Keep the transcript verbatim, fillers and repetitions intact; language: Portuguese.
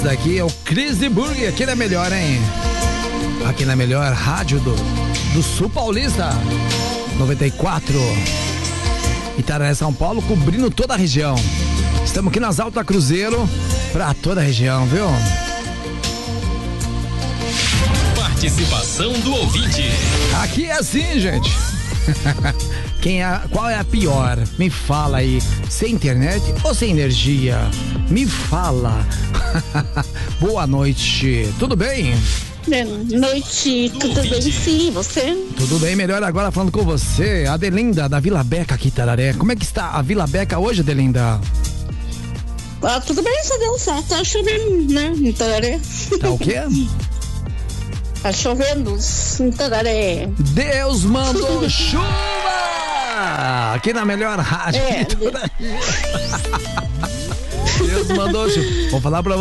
Esse daqui é o Crazy Burger, aqui na melhor, hein? Aqui na melhor rádio do, do Sul Paulista, noventa e quatro. Itararé, São Paulo, cobrindo toda a região. Estamos aqui nas Alta Cruzeiro, pra toda a região, viu? Participação do ouvinte. Aqui é assim, gente. Quem é, qual é a pior? Me fala aí. Sem internet ou sem energia? Me fala. Boa noite. Tudo bem? Boa noite. Tudo bem, sim. Você? Tudo bem, melhor agora falando com você. Adelinda, da Vila Beca aqui, Itararé. Como é que está a Vila Beca hoje, Adelinda? Ah, tudo bem, só deu certo. Tá chovendo, né? Em Itararé. Tá o quê? Tá chovendo em Itararé. Deus mandou chuva! Aqui na melhor rádio. É. Deus mandou chuva. Vou falar pra